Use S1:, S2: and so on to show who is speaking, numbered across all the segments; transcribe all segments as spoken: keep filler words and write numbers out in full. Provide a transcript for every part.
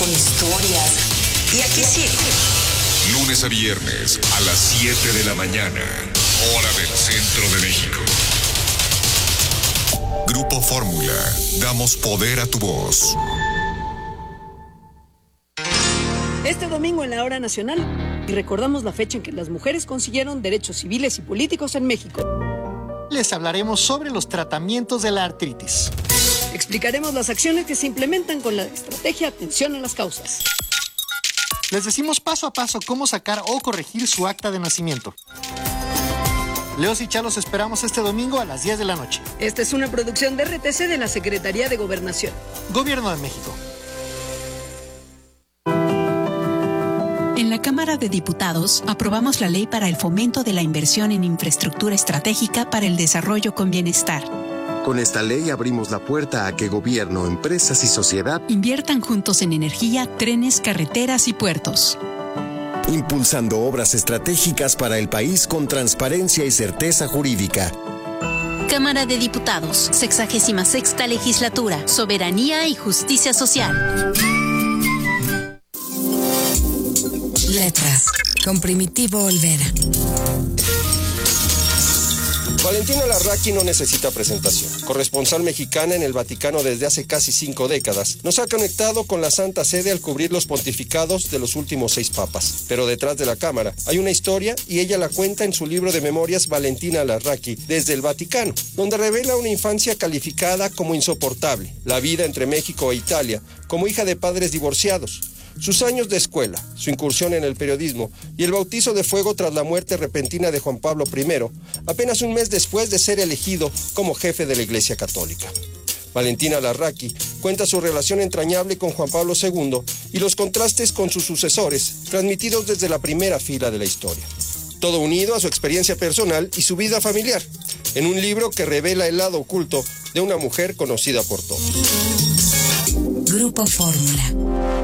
S1: con historias. Y aquí sigo.
S2: Lunes a viernes a las siete de la mañana, hora del centro de México. Grupo Fórmula, damos poder a tu voz.
S3: Este domingo en la hora nacional, y recordamos la fecha en que las mujeres consiguieron derechos civiles y políticos en México.
S4: Les hablaremos sobre los tratamientos de la artritis.
S3: Explicaremos las acciones que se implementan con la estrategia Atención a las Causas.
S4: Les decimos paso a paso cómo sacar o corregir su acta de nacimiento. Leos y Chá los esperamos este domingo a las diez de la noche.
S3: Esta es una producción de R T C de la Secretaría de Gobernación.
S4: Gobierno de México.
S5: En la Cámara de Diputados aprobamos la ley para el fomento de la inversión en infraestructura estratégica para el desarrollo con bienestar.
S6: Con esta ley abrimos la puerta a que gobierno, empresas y sociedad
S5: inviertan juntos en energía, trenes, carreteras y puertos.
S6: Impulsando obras estratégicas para el país con transparencia y certeza jurídica.
S7: Cámara de Diputados, sexagésima sexta legislatura, soberanía y justicia social.
S8: Letras, con Primitivo Olvera.
S9: Valentina Larraqui no necesita presentación. Corresponsal mexicana en el Vaticano desde hace casi cinco décadas, nos ha conectado con la Santa Sede al cubrir los pontificados de los últimos seis papas. Pero detrás de la cámara hay una historia y ella la cuenta en su libro de memorias Valentina Larraqui desde el Vaticano, donde revela una infancia calificada como insoportable, la vida entre México e Italia, como hija de padres divorciados, sus años de escuela, su incursión en el periodismo y el bautizo de fuego tras la muerte repentina de Juan Pablo primero, apenas un mes después de ser elegido como jefe de la Iglesia Católica. Valentina Larraqui cuenta su relación entrañable con Juan Pablo segundo y los contrastes con sus sucesores, transmitidos desde la primera fila de la historia. Todo unido a su experiencia personal y su vida familiar, en un libro que revela el lado oculto de una mujer conocida por todos.
S8: Grupo Fórmula.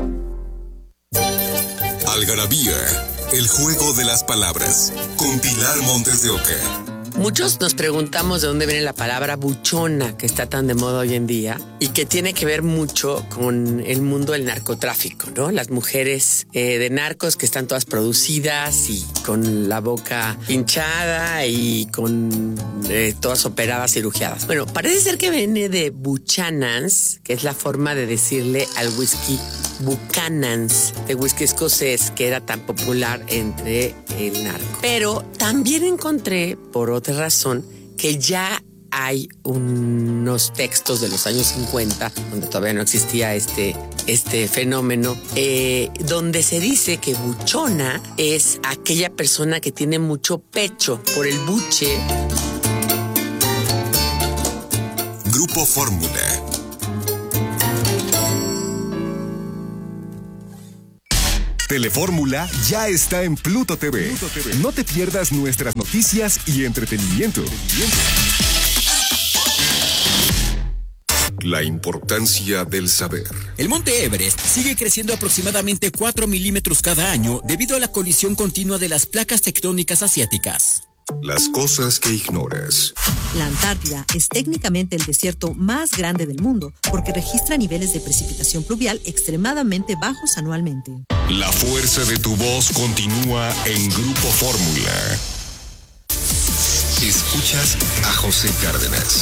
S2: Algarabía, el juego de las palabras, con Pilar Montes de Oca.
S10: Muchos nos preguntamos de dónde viene la palabra buchona, que está tan de moda hoy en día, y que tiene que ver mucho con el mundo del narcotráfico, ¿no? Las mujeres eh, de narcos que están todas producidas y con la boca hinchada y con eh, todas operadas, cirugiadas. Bueno, parece ser que viene de Buchanan's, que es la forma de decirle al whisky Buchanan's, de whisky escocés, que era tan popular entre el narco. Pero también encontré, por otra razón, que ya hay unos textos de los años cincuenta, donde todavía no existía este, este fenómeno, eh, donde se dice que buchona es aquella persona que tiene mucho pecho por el buche.
S2: Grupo Fórmula. Telefórmula ya está en Pluto T V. Pluto T V. No te pierdas nuestras noticias y entretenimiento. La importancia del saber.
S11: El monte Everest sigue creciendo aproximadamente cuatro milímetros cada año debido a la colisión continua de las placas tectónicas asiáticas.
S2: Las cosas que ignoras.
S12: La Antártida es técnicamente el desierto más grande del mundo porque registra niveles de precipitación pluvial extremadamente bajos anualmente.
S2: La fuerza de tu voz continúa en Grupo Fórmula. Escuchas a José Cárdenas.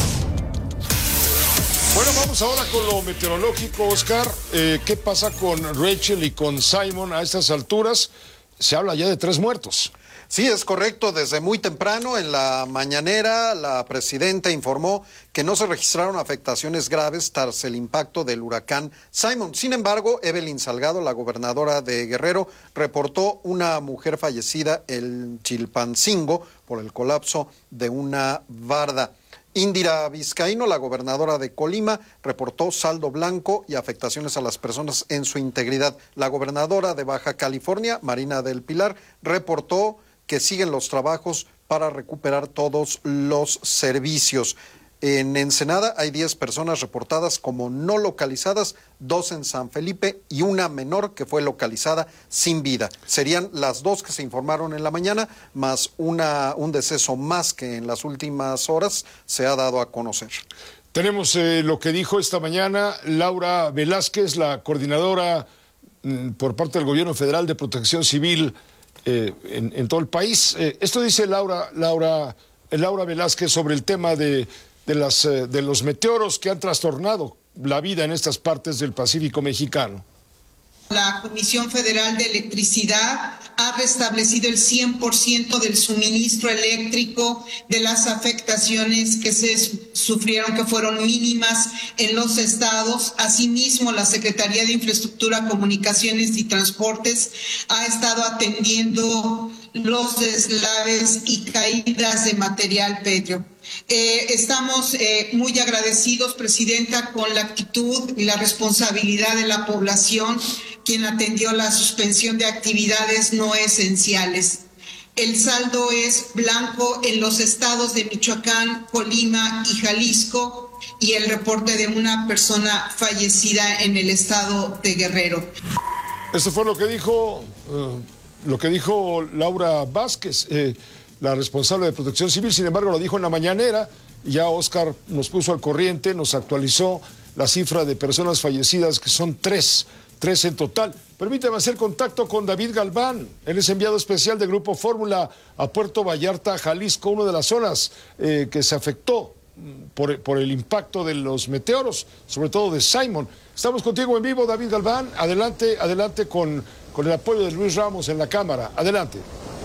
S13: Bueno, vamos ahora con lo meteorológico, Oscar. Eh, ¿Qué pasa con Rachel y con Simon a estas alturas? Se habla ya de tres muertos.
S14: Sí, es correcto. Desde muy temprano en la mañanera, la presidenta informó que no se registraron afectaciones graves tras el impacto del huracán Simon. Sin embargo, Evelyn Salgado, la gobernadora de Guerrero, reportó una mujer fallecida en Chilpancingo por el colapso de una barda. Indira Vizcaíno, la gobernadora de Colima, reportó saldo blanco y afectaciones a las personas en su integridad. La gobernadora de Baja California, Marina del Pilar, reportó que siguen los trabajos para recuperar todos los servicios. En Ensenada hay diez personas reportadas como no localizadas, dos en San Felipe y una menor que fue localizada sin vida. Serían las dos que se informaron en la mañana, más una, un deceso más que en las últimas horas se ha dado a conocer.
S13: Tenemos eh, lo que dijo esta mañana Laura Velázquez, la coordinadora mm, por parte del Gobierno Federal de Protección Civil eh, en, en todo el país. Eh, esto dice Laura, Laura, Laura Velázquez sobre el tema de, de, las, eh, de los meteoros que han trastornado la vida en estas partes del Pacífico mexicano.
S15: La Comisión Federal de Electricidad ha restablecido el cien por ciento del suministro eléctrico de las afectaciones que se sufrieron, que fueron mínimas en los estados. Asimismo, la Secretaría de Infraestructura, Comunicaciones y Transportes ha estado atendiendo los deslaves y caídas de material pétreo. Eh, estamos eh, muy agradecidos, Presidenta, con la actitud y la responsabilidad de la población, quien atendió la suspensión de actividades no esenciales. El saldo es blanco en los estados de Michoacán, Colima y Jalisco, y el reporte de una persona fallecida en el estado de Guerrero.
S13: Eso fue lo que dijo, uh, lo que dijo Laura Vázquez, eh, la responsable de Protección Civil. Sin embargo, lo dijo en la mañanera. Ya Oscar nos puso al corriente, nos actualizó la cifra de personas fallecidas, que son tres, tres en total. Permítame hacer contacto con David Galván. Él es enviado especial de Grupo Fórmula a Puerto Vallarta, Jalisco, una de las zonas eh, que se afectó por, por el impacto de los meteoros, sobre todo de Simon. Estamos contigo en vivo, David Galván. Adelante, adelante con, con el apoyo de Luis Ramos en la cámara. Adelante.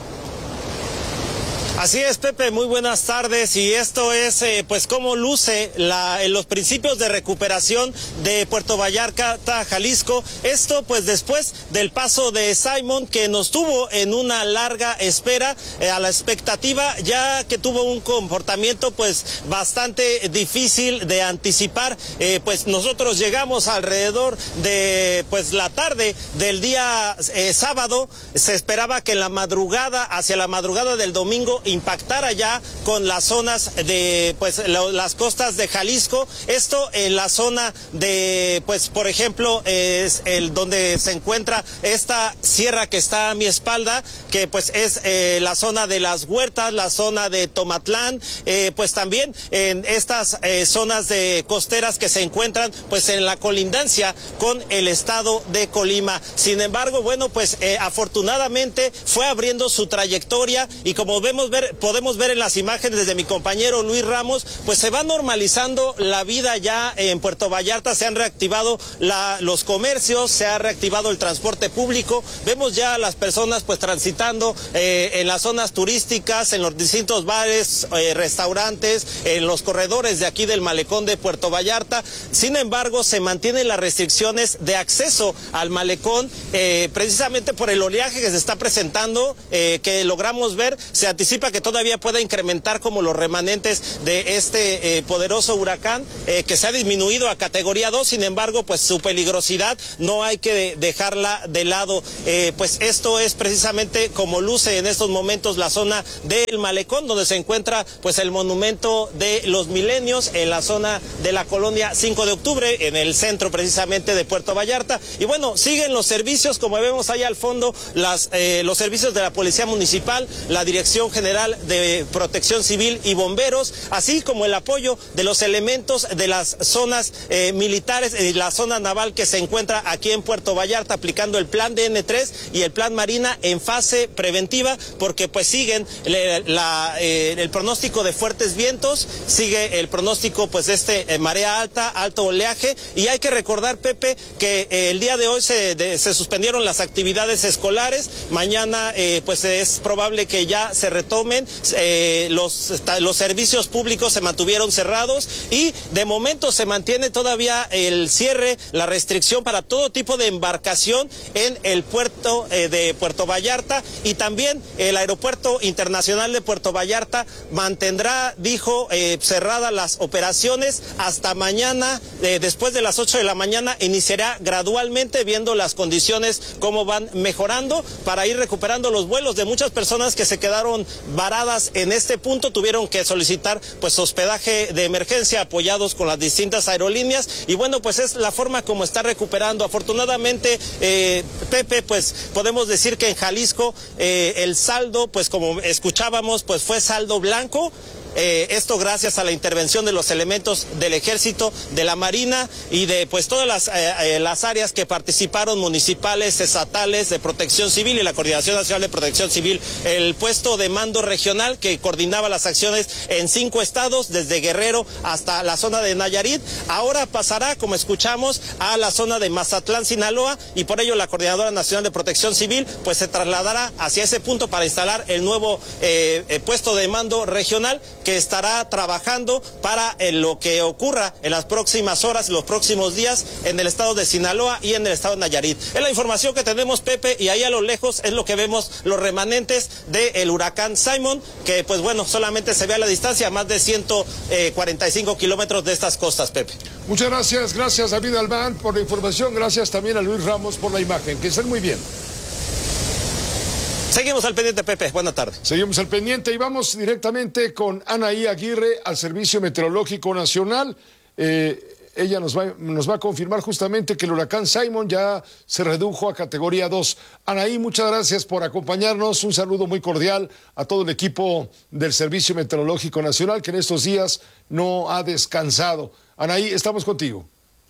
S16: Así es, Pepe, muy buenas tardes, y esto es eh, pues cómo luce la, en los principios de recuperación de Puerto Vallarta, Jalisco. Esto pues después del paso de Simon, que nos tuvo en una larga espera, eh, a la expectativa, ya que tuvo un comportamiento pues bastante difícil de anticipar. Eh, pues nosotros llegamos alrededor de pues la tarde del día eh, sábado. Se esperaba que en la madrugada, hacia la madrugada del domingo, impactara ya con las zonas de pues lo, las costas de Jalisco. Esto en la zona de pues por ejemplo es el donde se encuentra esta sierra que está a mi espalda, que pues es eh, la zona de las Huertas, la zona de Tomatlán, eh, pues también en estas eh, zonas de costeras que se encuentran pues en la colindancia con el estado de Colima. Sin embargo, bueno, pues eh, afortunadamente fue abriendo su trayectoria, y como vemos ver podemos ver en las imágenes de mi compañero Luis Ramos, pues se va normalizando la vida ya en Puerto Vallarta. Se han reactivado la, los comercios, se ha reactivado el transporte público. Vemos ya a las personas pues transitando eh, en las zonas turísticas, en los distintos bares, eh, restaurantes, en los corredores de aquí del malecón de Puerto Vallarta. Sin embargo, se mantienen las restricciones de acceso al malecón, eh, precisamente por el oleaje que se está presentando, eh, que logramos ver. Se anticipa que todavía pueda incrementar como los remanentes de este eh, poderoso huracán, eh, que se ha disminuido a categoría dos. Sin embargo, pues su peligrosidad no hay que de, dejarla de lado. Eh, pues esto es precisamente como luce en estos momentos la zona del malecón, donde se encuentra pues el monumento de los milenios, en la zona de la colonia cinco de octubre, en el centro precisamente de Puerto Vallarta. Y bueno, siguen los servicios, como vemos allá al fondo, las, eh, los servicios de la Policía Municipal, la Dirección General de Protección Civil y Bomberos, así como el apoyo de los elementos de las zonas eh, militares y la zona naval que se encuentra aquí en Puerto Vallarta, aplicando el plan D N tres y el plan Marina en fase preventiva, porque pues siguen le, la, eh, el pronóstico de fuertes vientos, sigue el pronóstico pues de este eh, marea alta, alto oleaje. Y hay que recordar, Pepe, que eh, el día de hoy se, de, se suspendieron las actividades escolares. Mañana eh, pues es probable que ya se retomen. Eh, los, los servicios públicos se mantuvieron cerrados, y de momento se mantiene todavía el cierre, la restricción para todo tipo de embarcación en el puerto eh, de Puerto Vallarta, y también el aeropuerto internacional de Puerto Vallarta mantendrá, dijo, eh, cerradas las operaciones hasta mañana. Eh, después de las ocho de la mañana iniciará gradualmente, viendo las condiciones cómo van mejorando, para ir recuperando los vuelos de muchas personas que se quedaron varadas en este punto. Tuvieron que solicitar pues hospedaje de emergencia, apoyados con las distintas aerolíneas, y bueno, pues es la forma como está recuperando. Afortunadamente, eh, Pepe, pues podemos decir que en Jalisco eh, el saldo, pues como escuchábamos, pues fue saldo blanco. eh, esto gracias a la intervención de los elementos del Ejército, de la Marina y de pues todas las, eh, eh, las áreas que participaron, municipales, estatales, de Protección Civil y la Coordinación Nacional de Protección Civil, el puesto de mando regional que coordinaba las acciones en cinco estados, desde Guerrero hasta la zona de Nayarit. Ahora pasará, como escuchamos, a la zona de Mazatlán, Sinaloa, y por ello la Coordinadora Nacional de Protección Civil pues se trasladará hacia ese punto para instalar el nuevo eh, eh, puesto de mando regional que estará trabajando para eh, lo que ocurra en las próximas horas, los próximos días en el estado de Sinaloa y en el estado de Nayarit. Es la información que tenemos, Pepe, y ahí a lo lejos es lo que vemos, los remanentes del huracán Simon, que pues bueno, solamente se ve a la distancia, a más de ciento cuarenta y cinco kilómetros de estas costas, Pepe.
S13: Muchas gracias, gracias David Albán por la información, gracias también a Luis Ramos por la imagen, que estén muy bien.
S16: Seguimos al pendiente, Pepe, buena tarde.
S13: Seguimos al pendiente y vamos directamente con Anaí Aguirre al Servicio Meteorológico Nacional. Eh, ella nos va, nos va a confirmar justamente que el huracán Simon ya se redujo a categoría dos. Anaí, muchas gracias por acompañarnos. Un saludo muy cordial a todo el equipo del Servicio Meteorológico Nacional que en estos días no ha descansado. Anaí, estamos contigo.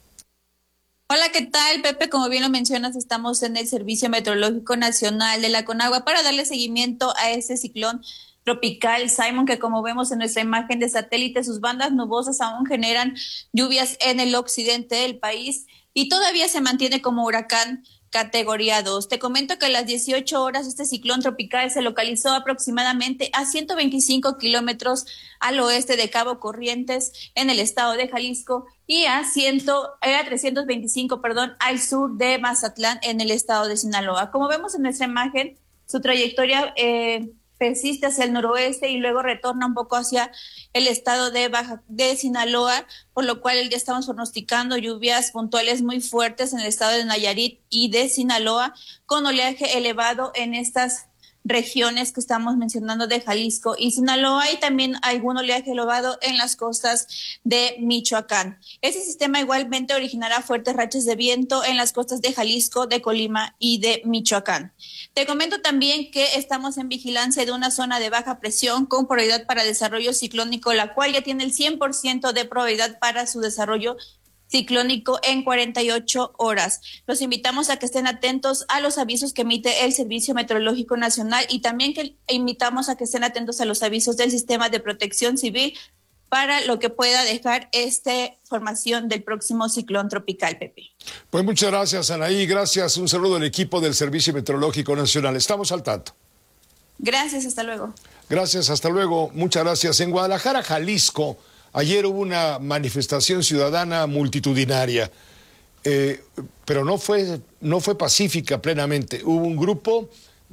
S17: Hola, ¿qué tal, Pepe? Como bien lo mencionas, estamos en el Servicio Meteorológico Nacional de la Conagua para darle seguimiento a ese ciclón tropical Simon, que como vemos en nuestra imagen de satélite, sus bandas nubosas aún generan lluvias en el occidente del país y todavía se mantiene como huracán categoría dos. Te comento que a las dieciocho horas este ciclón tropical se localizó aproximadamente a ciento veinticinco kilómetros al oeste de Cabo Corrientes en el estado de Jalisco y a, cien, a trescientos veinticinco perdón, al sur de Mazatlán en el estado de Sinaloa. Como vemos en nuestra imagen, su trayectoria eh, persiste hacia el noroeste y luego retorna un poco hacia el estado de Baja de Sinaloa, por lo cual ya estamos pronosticando lluvias puntuales muy fuertes en el estado de Nayarit y de Sinaloa, con oleaje elevado en estas regiones que estamos mencionando de Jalisco y Sinaloa, y también algún oleaje elevado en las costas de Michoacán. Este sistema igualmente originará fuertes rachas de viento en las costas de Jalisco, de Colima y de Michoacán. Te comento también que estamos en vigilancia de una zona de baja presión con probabilidad para desarrollo ciclónico, la cual ya tiene el cien por ciento de probabilidad para su desarrollo ciclónico en cuarenta y ocho horas. Los invitamos a que estén atentos a los avisos que emite el Servicio Meteorológico Nacional y también que invitamos a que estén atentos a los avisos del Sistema de Protección Civil para lo que pueda dejar esta formación del próximo ciclón tropical, Pepe.
S13: Pues muchas gracias, Anaí, gracias. Un saludo al equipo del Servicio Meteorológico Nacional. Estamos al tanto.
S17: Gracias, hasta luego.
S13: Gracias, hasta luego. Muchas gracias. En Guadalajara, Jalisco, ayer hubo una manifestación ciudadana multitudinaria, eh, pero no fue, no fue pacífica plenamente. Hubo un grupo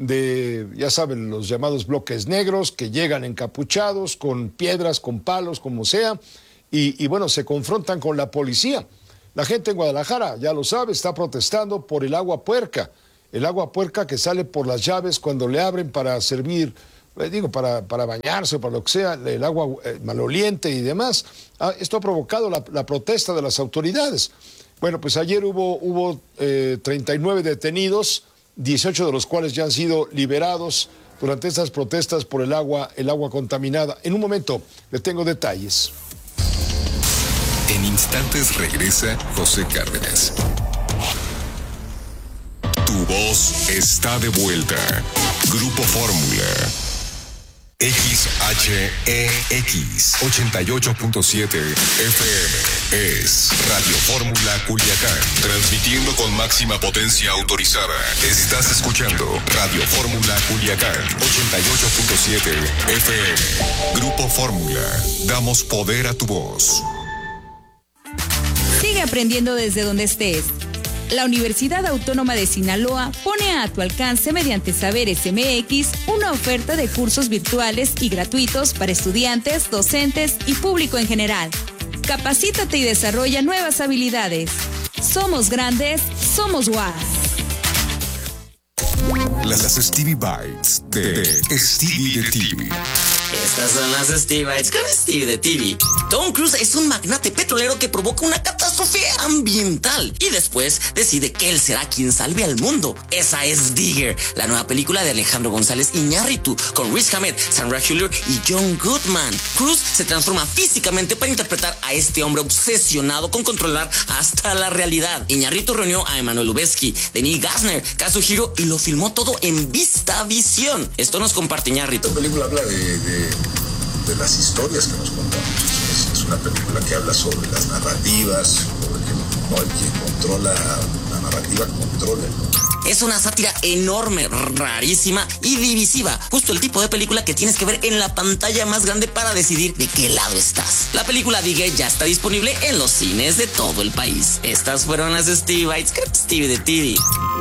S13: de, ya saben, los llamados bloques negros que llegan encapuchados con piedras, con palos, como sea, y, y bueno, se confrontan con la policía. La gente en Guadalajara, ya lo sabe, está protestando por el agua puerca, el agua puerca que sale por las llaves cuando le abren para servir, digo, para, para bañarse, para lo que sea, el agua eh, maloliente y demás. Ah, esto ha provocado la, la protesta de las autoridades. Bueno, pues ayer hubo, hubo eh, treinta y nueve detenidos, dieciocho de los cuales ya han sido liberados durante estas protestas por el agua, el agua contaminada. En un momento le tengo detalles.
S2: En instantes regresa José Cárdenas. Tu voz está de vuelta. Grupo Fórmula. X H E X ochenta y ocho punto siete F M es Radio Fórmula Culiacán, transmitiendo con máxima potencia autorizada. Estás escuchando Radio Fórmula Culiacán ochenta y ocho punto siete F M. Grupo Fórmula, damos poder a tu voz.
S18: Sigue aprendiendo desde donde estés. La Universidad Autónoma de Sinaloa pone a tu alcance mediante Saberes M X una oferta de cursos virtuales y gratuitos para estudiantes, docentes y público en general. Capacítate y desarrolla nuevas habilidades. Somos grandes, somos U A S.
S2: Las Stevie Bites de Stevie de T V.
S19: Estas son las Steve Bites con Steve de T V. Tom Cruise es un magnate petrolero que provoca una catástrofe ambiental y después decide que él será quien salve al mundo. Esa es Digger, la nueva película de Alejandro González Iñárritu, con Riz Ahmed, Sandra Hüller y John Goodman. Cruise se transforma físicamente para interpretar a este hombre obsesionado con controlar hasta la realidad. Iñárritu reunió a Emmanuel Lubezki, Denis Gassner, Kazuhiro y lo filmó todo en VistaVision. Esto nos comparte Iñárritu.
S20: La película habla de, de, de las historias que nos contamos. Es, es una película que habla sobre las narrativas, sobre que no, el quien controla la narrativa controla.
S19: Es una sátira enorme, rarísima y divisiva. Justo el tipo de película que tienes que ver en la pantalla más grande para decidir de qué lado estás. La película Digger ya está disponible en los cines de todo el país. Estas fueron las Steve Bites con Steve de T V.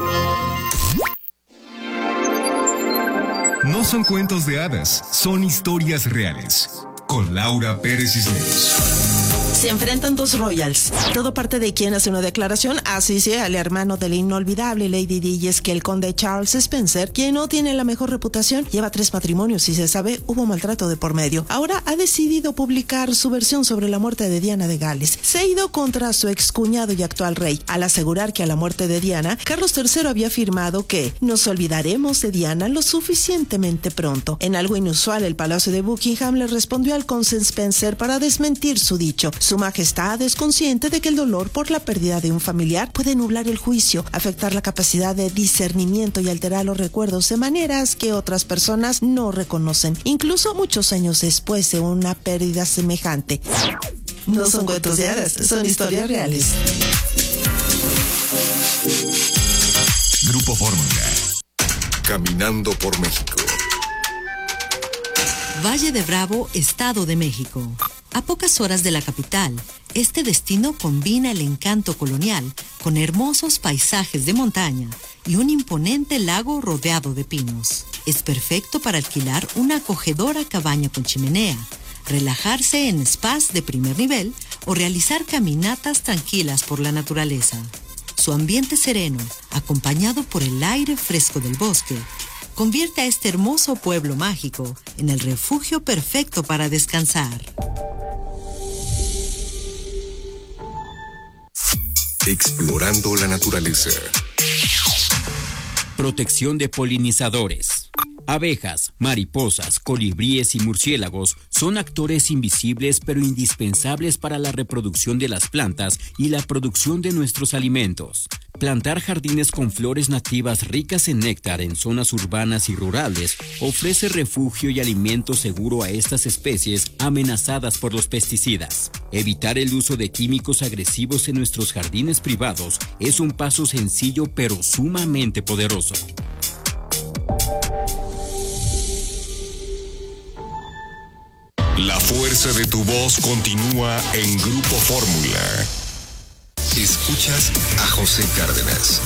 S2: No son cuentos de hadas, son historias reales. Con Laura Pérez Cisneros.
S21: Se enfrentan dos royals. Todo parte de quien hace una declaración, así sea al hermano de la inolvidable Lady Di, y es que el conde Charles Spencer, quien no tiene la mejor reputación, lleva tres matrimonios y se sabe hubo maltrato de por medio. Ahora ha decidido publicar su versión sobre la muerte de Diana de Gales. Se ha ido contra su excuñado y actual rey, al asegurar que a la muerte de Diana, Carlos tercero había afirmado que nos olvidaremos de Diana lo suficientemente pronto. En algo inusual, el Palacio de Buckingham le respondió al conde Spencer para desmentir su dicho. Su Majestad es consciente de que el dolor por la pérdida de un familiar puede nublar el juicio, afectar la capacidad de discernimiento y alterar los recuerdos de maneras que otras personas no reconocen, incluso muchos años después de una pérdida semejante. No son cuentos de hadas, son historias reales.
S2: Grupo Fórmula. Caminando por México.
S12: Valle de Bravo, Estado de México. A pocas horas de la capital, este destino combina el encanto colonial con hermosos paisajes de montaña y un imponente lago rodeado de pinos. Es perfecto para alquilar una acogedora cabaña con chimenea, relajarse en spas de primer nivel o realizar caminatas tranquilas por la naturaleza. Su ambiente sereno, acompañado por el aire fresco del bosque, convierte a este hermoso pueblo mágico en el refugio perfecto para descansar.
S2: Explorando la naturaleza.
S11: Protección de polinizadores. Abejas, mariposas, colibríes y murciélagos son actores invisibles pero indispensables para la reproducción de las plantas y la producción de nuestros alimentos. Plantar jardines con flores nativas ricas en néctar en zonas urbanas y rurales ofrece refugio y alimento seguro a estas especies amenazadas por los pesticidas. Evitar el uso de químicos agresivos en nuestros jardines privados es un paso sencillo pero sumamente poderoso.
S2: La fuerza de tu voz continúa en Grupo Fórmula. Escuchas a José Cárdenas.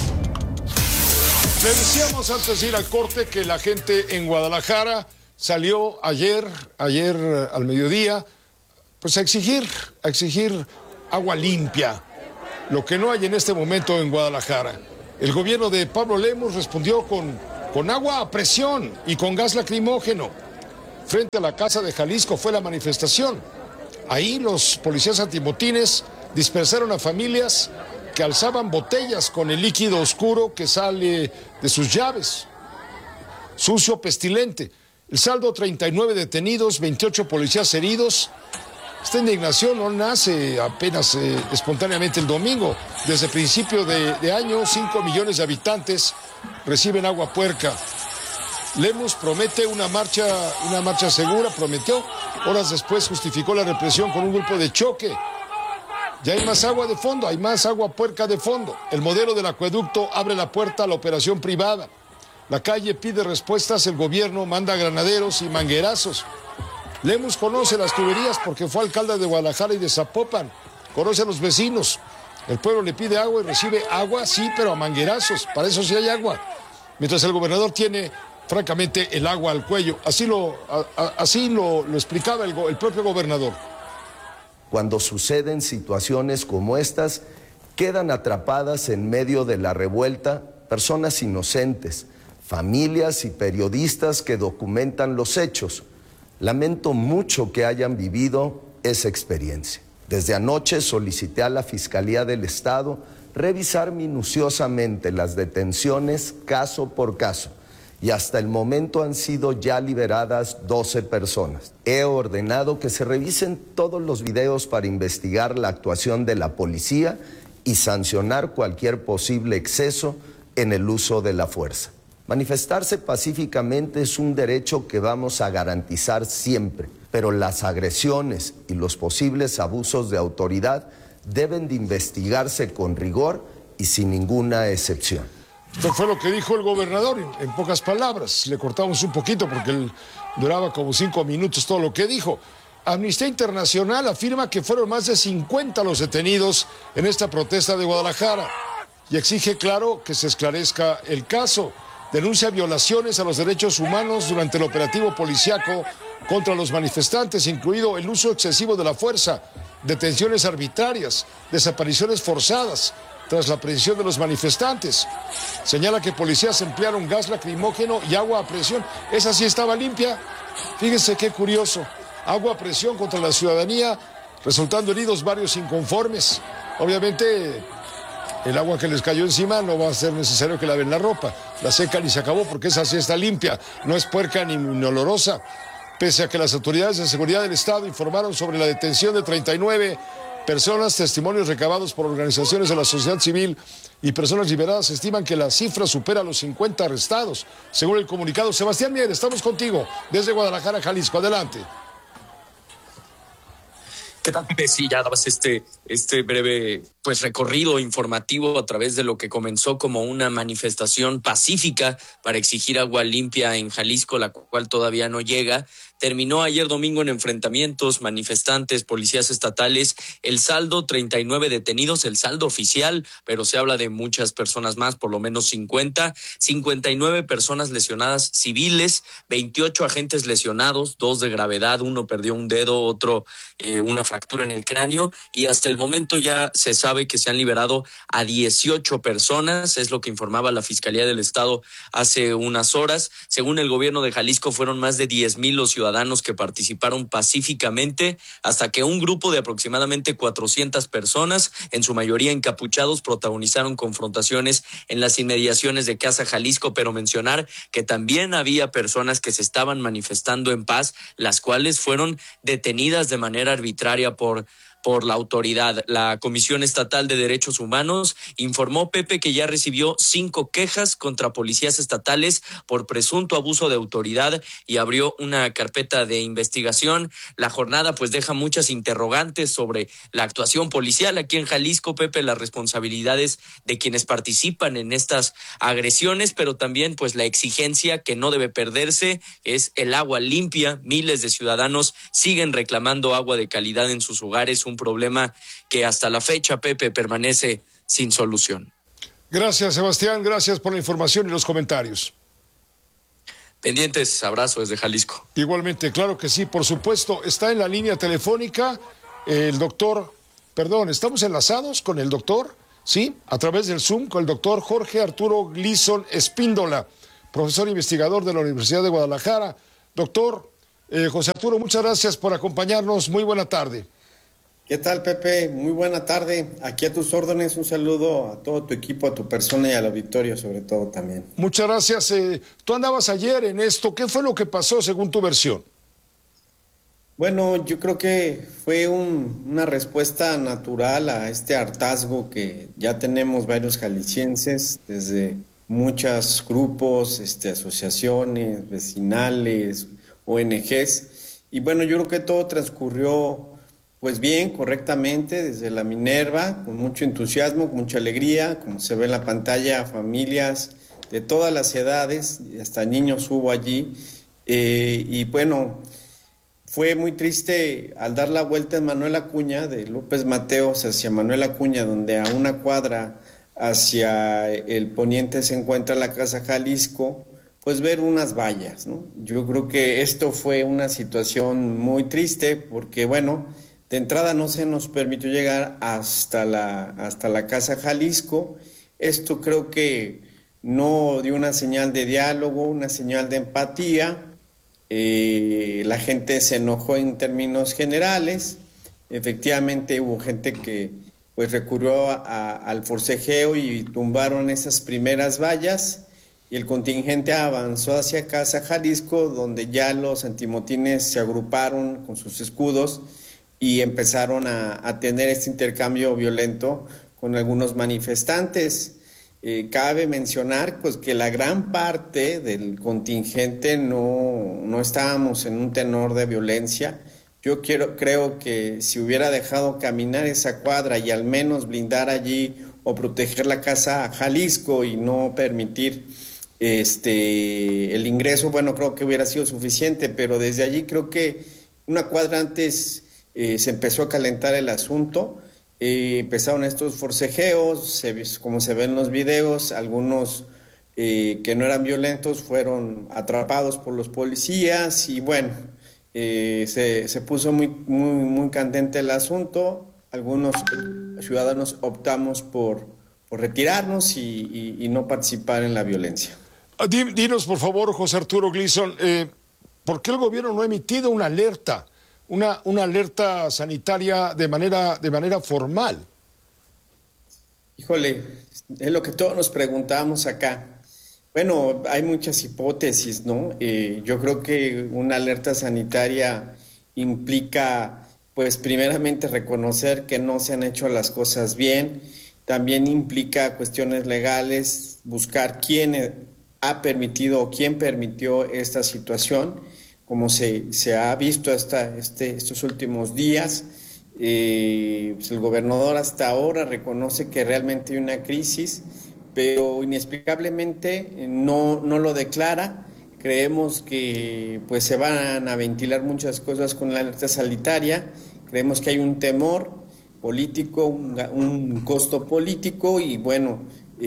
S13: Le decíamos antes de ir al corte que la gente en Guadalajara salió ayer, ayer al mediodía, pues a exigir, a exigir agua limpia, lo que no hay en este momento en Guadalajara. El gobierno de Pablo Lemus respondió con, con agua a presión y con gas lacrimógeno. Frente a la Casa de Jalisco fue la manifestación. Ahí los policías antimotines dispersaron a familias que alzaban botellas con el líquido oscuro que sale de sus llaves. Sucio, pestilente. El saldo, treinta y nueve detenidos, veintiocho policías heridos. Esta indignación no nace apenas eh, espontáneamente el domingo. Desde principio de, de año, cinco millones de habitantes reciben agua puerca. Lemus promete una marcha, una marcha segura, prometió. Horas después justificó la represión con un grupo de choque. Ya hay más agua de fondo, hay más agua puerca de fondo. El modelo del acueducto abre la puerta a la operación privada. La calle pide respuestas, el gobierno manda granaderos y manguerazos. Lemus conoce las tuberías porque fue alcalde de Guadalajara y de Zapopan. Conoce a los vecinos. El pueblo le pide agua y recibe agua, sí, pero a manguerazos. Para eso sí hay agua. Mientras el gobernador tiene, francamente, el agua al cuello. Así lo, a, a, así lo, lo explicaba el, el propio gobernador.
S22: Cuando suceden situaciones como estas, quedan atrapadas en medio de la revuelta personas inocentes, familias y periodistas que documentan los hechos, Lamento mucho que hayan vivido esa experiencia. Desde anoche solicité a la Fiscalía del Estado revisar minuciosamente las detenciones caso por caso y hasta el momento han sido ya liberadas doce personas. He ordenado que se revisen todos los videos para investigar la actuación de la policía y sancionar cualquier posible exceso en el uso de la fuerza. Manifestarse pacíficamente es un derecho que vamos a garantizar siempre, pero las agresiones y los posibles abusos de autoridad deben de investigarse con rigor y sin ninguna excepción.
S13: Esto fue lo que dijo el gobernador, en, en pocas palabras. Le cortamos un poquito porque él duraba como cinco minutos todo lo que dijo. Amnistía Internacional afirma que fueron más de cincuenta los detenidos en esta protesta de Guadalajara y exige, claro, que se esclarezca el caso. Denuncia violaciones a los derechos humanos durante el operativo policíaco contra los manifestantes, incluido el uso excesivo de la fuerza, detenciones arbitrarias, desapariciones forzadas tras la aprehensión de los manifestantes. Señala que policías emplearon gas lacrimógeno y agua a presión. Esa sí estaba limpia. Fíjense qué curioso. Agua a presión contra la ciudadanía, resultando heridos varios inconformes. Obviamente, el agua que les cayó encima no va a ser necesario que laven la ropa. La secan y se acabó porque esa sí está limpia. No es puerca ni, ni olorosa. Pese a que las autoridades de seguridad del Estado informaron sobre la detención de treinta y nueve personas, testimonios recabados por organizaciones de la sociedad civil y personas liberadas estiman que la cifra supera los cincuenta arrestados. Según el comunicado, Sebastián Mier, estamos contigo desde Guadalajara, Jalisco. Adelante.
S1: ¿Qué tal, Pepe? Sí, ya dabas este, este breve pues, recorrido informativo a través de lo que comenzó como una manifestación pacífica para exigir agua limpia en Jalisco, la cual todavía no llega. Terminó ayer domingo en enfrentamientos, manifestantes, policías estatales. El saldo, treinta y nueve detenidos, el saldo oficial, pero se habla de muchas personas más, por lo menos cincuenta. cincuenta y nueve personas lesionadas civiles, veintiocho agentes lesionados, dos de gravedad, uno perdió un dedo, otro eh, una fractura en el cráneo. Y hasta el momento ya se sabe que se han liberado a dieciocho personas, es lo que informaba la Fiscalía del Estado hace unas horas. Según el gobierno de Jalisco, fueron más de diez mil los ciudadanos ciudadanos que participaron pacíficamente hasta que un grupo de aproximadamente cuatrocientas personas, en su mayoría encapuchados, protagonizaron confrontaciones en las inmediaciones de Casa Jalisco, pero mencionar que también había personas que se estaban manifestando en paz, las cuales fueron detenidas de manera arbitraria por por la autoridad. La Comisión Estatal de Derechos Humanos informó, Pepe, que ya recibió cinco quejas contra policías estatales por presunto abuso de autoridad y abrió una carpeta de investigación. La jornada pues deja muchas interrogantes sobre la actuación policial aquí en Jalisco, Pepe, las responsabilidades de quienes participan en estas agresiones, pero también pues la exigencia que no debe perderse es el agua limpia. Miles de ciudadanos siguen reclamando agua de calidad en sus hogares, un problema que hasta la fecha, Pepe, permanece sin solución.
S13: Gracias, Sebastián, gracias por la información y los comentarios.
S1: Pendientes, abrazo desde Jalisco.
S13: Igualmente, claro que sí, por supuesto. Está en la línea telefónica el doctor, perdón, estamos enlazados con el doctor, sí, a través del Zoom, con el doctor Jorge Arturo Gleason Espíndola, profesor investigador de la Universidad de Guadalajara. Doctor eh, José Arturo, muchas gracias por acompañarnos. Muy buena tarde.
S3: ¿Qué tal, Pepe? Muy buena tarde. Aquí a tus órdenes, un saludo a todo tu equipo, a tu persona y al auditorio sobre todo también.
S13: Muchas gracias. Eh, tú andabas ayer en esto. ¿Qué fue lo que pasó según tu versión?
S3: Bueno, yo creo que fue un, una respuesta natural a este hartazgo que ya tenemos varios jaliscienses, desde muchos grupos, este, asociaciones, vecinales, O N Ges. Y bueno, yo creo que todo transcurrió pues bien, correctamente, desde la Minerva, con mucho entusiasmo, con mucha alegría, como se ve en la pantalla, familias de todas las edades, hasta niños hubo allí, eh, y bueno, fue muy triste al dar la vuelta en Manuel Acuña, de López Mateos hacia Manuel Acuña, donde a una cuadra hacia el poniente se encuentra la Casa Jalisco, pues ver unas vallas, ¿no? Yo creo que esto fue una situación muy triste, porque bueno, de entrada no se nos permitió llegar hasta la, hasta la Casa Jalisco. Esto creo que no dio una señal de diálogo, una señal de empatía, Eh, la gente se enojó en términos generales. Efectivamente hubo gente que pues recurrió a, a, al forcejeo y tumbaron esas primeras vallas, y el contingente avanzó hacia Casa Jalisco, donde ya los antimotines se agruparon con sus escudos y empezaron a, a tener este intercambio violento con algunos manifestantes. Eh, cabe mencionar pues que la gran parte del contingente no, no estábamos en un tenor de violencia. Yo quiero, creo que si hubiera dejado caminar esa cuadra y al menos blindar allí o proteger la Casa Jalisco y no permitir este el ingreso, bueno, creo que hubiera sido suficiente, pero desde allí creo que una cuadra antes eh, se empezó a calentar el asunto. Eh, empezaron estos forcejeos, se, como se ven en los videos, algunos eh, que no eran violentos fueron atrapados por los policías y bueno, eh, se, se puso muy, muy, muy candente el asunto. Algunos ciudadanos optamos por, por retirarnos y, y, y no participar en la violencia.
S13: Dinos, por favor, José Arturo Gleason, eh, ¿por qué el gobierno no ha emitido una alerta? Una, una alerta sanitaria de manera, de manera formal.
S3: Híjole, es lo que todos nos preguntamos acá. Bueno, hay muchas hipótesis, ¿no? Eh, yo creo que una alerta sanitaria implica, pues, primeramente reconocer que no se han hecho las cosas bien. También implica cuestiones legales, buscar quién ha permitido o quién permitió esta situación. Como se, se ha visto hasta este, estos últimos días, eh, pues el gobernador hasta ahora reconoce que realmente hay una crisis, pero inexplicablemente no, no lo declara. Creemos que pues, se van a ventilar muchas cosas con la alerta sanitaria. Creemos que hay un temor político, un, un costo político y bueno,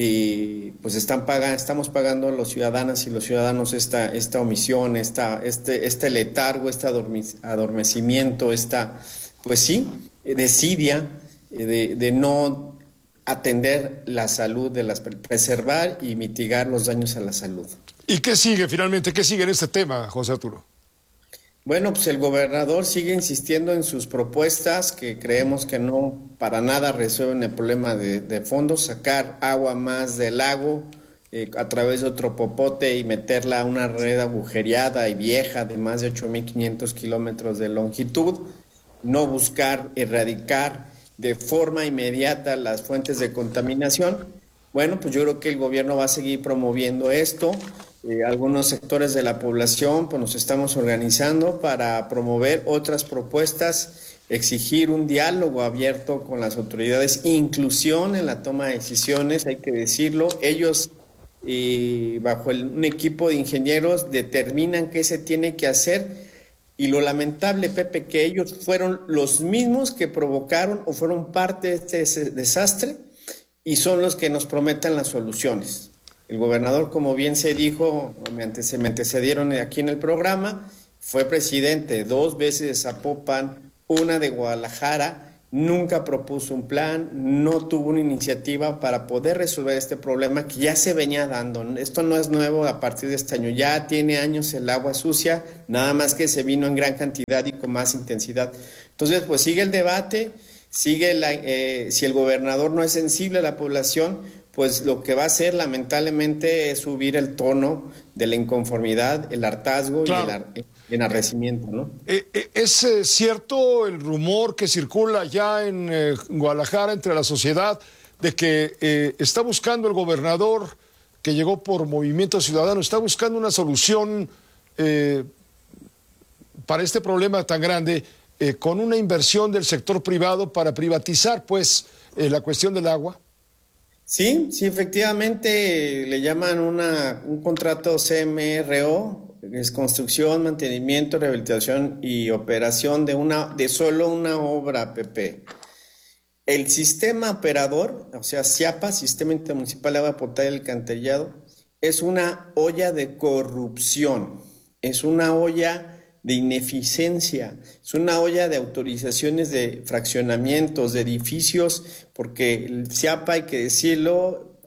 S3: y pues están pagando, estamos pagando a los ciudadanas y los ciudadanos esta, esta omisión, esta, este, este letargo, este adormecimiento, esta, pues sí, desidia de, de no atender la salud, de las, preservar y mitigar los daños a la salud.
S13: ¿Y qué sigue finalmente? ¿Qué sigue en este tema, José Arturo?
S3: Bueno, pues el gobernador sigue insistiendo en sus propuestas que creemos que no para nada resuelven el problema de, de fondo, sacar agua más del lago eh, a través de otro popote y meterla a una red agujereada y vieja de más de ocho mil quinientos kilómetros de longitud, no buscar erradicar de forma inmediata las fuentes de contaminación. Bueno, pues yo creo que el gobierno va a seguir promoviendo esto. Eh, algunos sectores de la población pues nos estamos organizando para promover otras propuestas, exigir un diálogo abierto con las autoridades, inclusión en la toma de decisiones, hay que decirlo. Ellos, eh, bajo el, un equipo de ingenieros, determinan qué se tiene que hacer y lo lamentable, Pepe, que ellos fueron los mismos que provocaron o fueron parte de este desastre y son los que nos prometen las soluciones. El gobernador, como bien se dijo, se me antecedieron aquí en el programa, fue presidente dos veces de Zapopan, una de Guadalajara, nunca propuso un plan, no tuvo una iniciativa para poder resolver este problema que ya se venía dando. Esto no es nuevo a partir de este año, ya tiene años el agua sucia, nada más que se vino en gran cantidad y con más intensidad. Entonces, pues sigue el debate, sigue la, eh, si el gobernador no es sensible a la población, pues lo que va a hacer lamentablemente es subir el tono de la inconformidad, el hartazgo claro. y el, ar- el enardecimiento, ¿no?
S13: Eh, eh, ¿Es eh, cierto el rumor que circula ya en eh, Guadalajara entre la sociedad de que eh, está buscando el gobernador que llegó por Movimiento Ciudadano, está buscando una solución eh, para este problema tan grande eh, con una inversión del sector privado para privatizar pues eh, la cuestión del agua?
S3: Sí, sí, efectivamente le llaman una, un contrato C M R O, es construcción, mantenimiento, rehabilitación y operación de, una, de solo una obra, Pepe. El sistema operador, o sea, SIAPA, Sistema Intermunicipal de Agua Potable y Alcantarillado, es una olla de corrupción, es una olla de ineficiencia, es una olla de autorizaciones de fraccionamientos, de edificios, porque el SIAPA, hay que decirlo,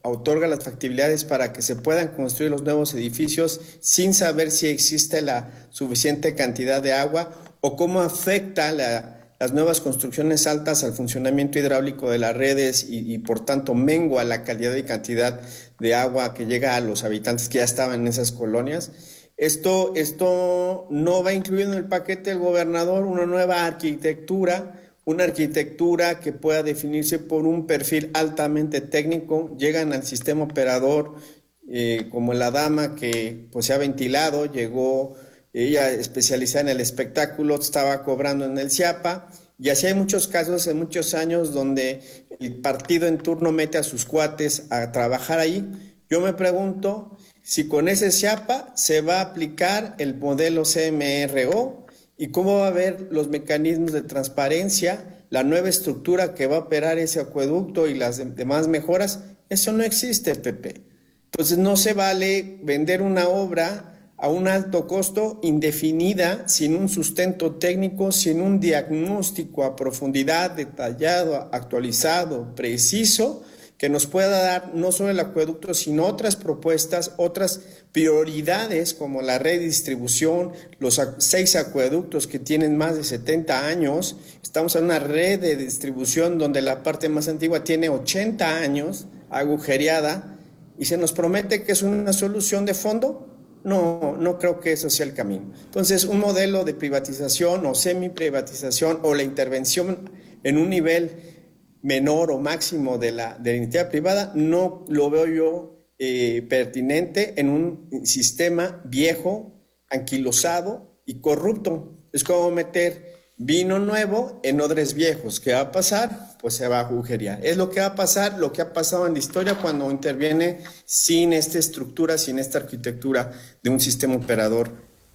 S3: otorga las factibilidades para que se puedan construir los nuevos edificios sin saber si existe la suficiente cantidad de agua o cómo afecta la las nuevas construcciones altas al funcionamiento hidráulico de las redes y, y por tanto mengua la calidad y cantidad de agua que llega a los habitantes que ya estaban en esas colonias. Esto, esto no va incluido en el paquete del gobernador una nueva arquitectura, una arquitectura que pueda definirse por un perfil altamente técnico. Llegan al sistema operador eh, como la dama que pues, se ha ventilado, llegó... Ella especializada en el espectáculo, estaba cobrando en el CIAPA, y así hay muchos casos en muchos años donde el partido en turno mete a sus cuates a trabajar ahí. Yo me pregunto si con ese CIAPA se va a aplicar el modelo C M R O y cómo va a haber los mecanismos de transparencia, la nueva estructura que va a operar ese acueducto y las demás mejoras. Eso no existe, Pepe. Entonces no se vale vender una obra a un alto costo, indefinida, sin un sustento técnico, sin un diagnóstico a profundidad, detallado, actualizado, preciso, que nos pueda dar no solo el acueducto, sino otras propuestas, otras prioridades como la red de distribución, los seis acueductos que tienen más de setenta años. Estamos en una red de distribución donde la parte más antigua tiene ochenta años, agujereada, y se nos promete que es una solución de fondo. No, no creo que eso sea el camino. Entonces, un modelo de privatización o semi-privatización o la intervención en un nivel menor o máximo de la, de la iniciativa privada, no lo veo yo eh, pertinente en un sistema viejo, anquilosado y corrupto. Es como meter vino nuevo en odres viejos. ¿Qué va a pasar? Pues se va a agujerear. Es lo que va a pasar, lo que ha pasado en la historia cuando interviene sin esta estructura, sin esta arquitectura de un sistema operador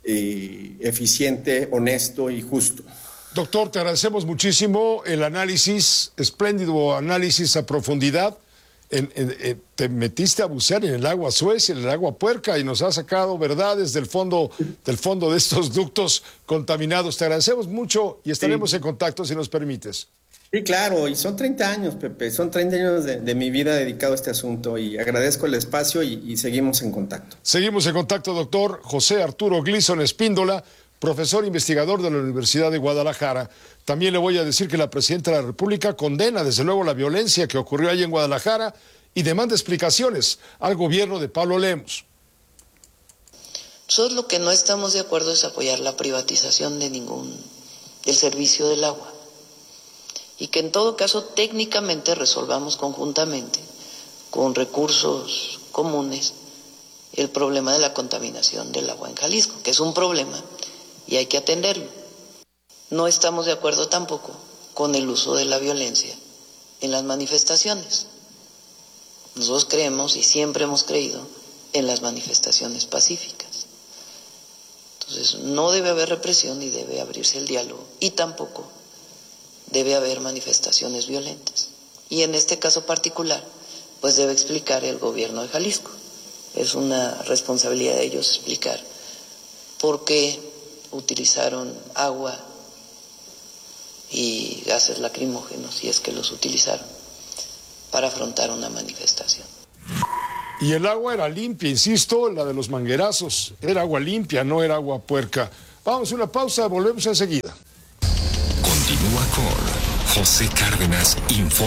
S3: eh, eficiente, honesto y justo.
S13: Doctor, te agradecemos muchísimo el análisis, espléndido análisis a profundidad. En, en, en, te metiste a bucear en el agua Suez, en el agua Puerca, y nos has sacado verdades del fondo, del fondo de estos ductos contaminados. Te agradecemos mucho y estaremos sí. en contacto si nos permites.
S3: Sí, claro, y son treinta años, Pepe, son treinta años de, de mi vida dedicado a este asunto, y agradezco el espacio y, y seguimos en contacto.
S13: Seguimos en contacto, doctor José Arturo Gleason Espíndola, profesor investigador de la Universidad de Guadalajara. También le voy a decir que la presidenta de la República condena desde luego la violencia que ocurrió ahí en Guadalajara y demanda explicaciones al gobierno de Pablo Lemos.
S4: Nosotros lo que no estamos de acuerdo es apoyar la privatización de ningún del servicio del agua, y que en todo caso técnicamente resolvamos conjuntamente con recursos comunes el problema de la contaminación del agua en Jalisco, que es un problema y hay que atenderlo. No estamos de acuerdo tampoco con el uso de la violencia en las manifestaciones. Nosotros creemos y siempre hemos creído en las manifestaciones pacíficas. Entonces no debe haber represión y debe abrirse el diálogo, y tampoco debe haber manifestaciones violentas. Y en este caso particular, pues debe explicar el gobierno de Jalisco. Es una responsabilidad de ellos explicar por qué utilizaron agua y gases lacrimógenos, si es que los utilizaron, para afrontar una manifestación.
S13: Y el agua era limpia, insisto, la de los manguerazos. Era agua limpia, no era agua puerca. Vamos a una pausa, volvemos enseguida.
S2: Continúa con José Cárdenas Info.